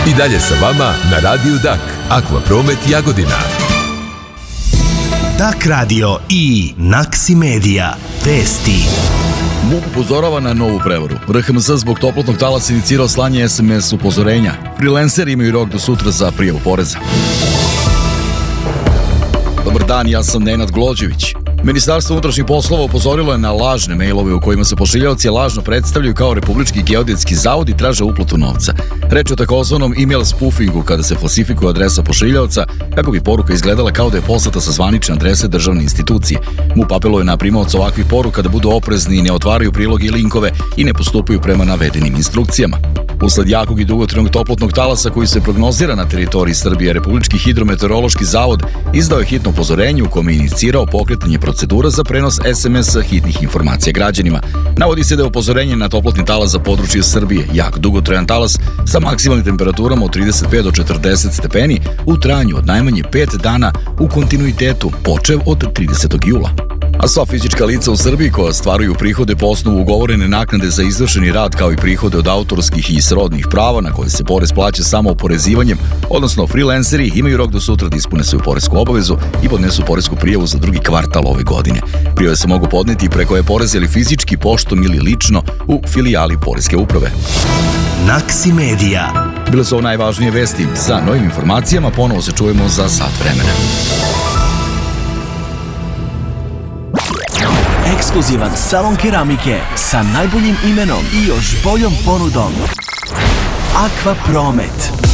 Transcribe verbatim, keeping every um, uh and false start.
I dalje sa vama na Radiju Dak, Akvapromet Jagodina. Dak radio i Naksi Medija. Vesti. MUP upozorava na novu prevaru. R H M Z zbog toplotnog talasa inicirao slanje es em es upozorenja. Freelanceri imaju rok do sutra za prijavu poreza. Dobar dan, ja sam Nenad Glođević. Ministarstvo unutrašnjih poslova upozorilo je na lažne mailove u kojima se pošiljaoci lažno predstavljaju kao Republički geodetski zavod i traže uplatu novca. Reč je o takozvanom email spoofingu, kada se falsifikuje adresa pošiljaoca kako bi poruka izgledala kao da je poslata sa zvanične adrese državne institucije. MUP apeluje na primaoca ovakvih poruka da budu oprezni i ne otvaraju priloge i linkove i ne postupaju prema navedenim instrukcijama. Usled jakog i dugotrajnog toplotnog talasa koji se prognozira na teritoriji Srbije, Republički hidrometeorološki zavod izdao je hitno upozorenje u kome je inicirao pokretanje procedura za prenos es em es hitnih informacija građanima. Navodi se da je upozorenje na toplotni talas za područje Srbije jak dugotrajan talas sa maksimalnim temperaturama od trideset pet do četrdeset stepeni u trajanju od najmanje pet dana u kontinuitetu, počev od tridesetog jula. A sva fizička lica u Srbiji koja stvaraju prihode po osnovu ugovorene naknade za izvršeni rad kao i prihode od autorskih i srodnih prava na koje se porez plaća samo oporezivanjem, odnosno freelanceri imaju rok do sutra da ispune svoju poresku obavezu i podnesu poresku prijavu za drugi kvartal ove godine. Prijave se mogu podneti preko e-poreza ili fizički, poštom ili lično u filijali poreske uprave. Naksi Medija. Bile su ovo najvažnije vesti. Sa novim informacijama ponovo se čujemo za sat vremena. Ekskluzivan salon keramike sa najboljim imenom i još boljom ponudom. Akvapromet.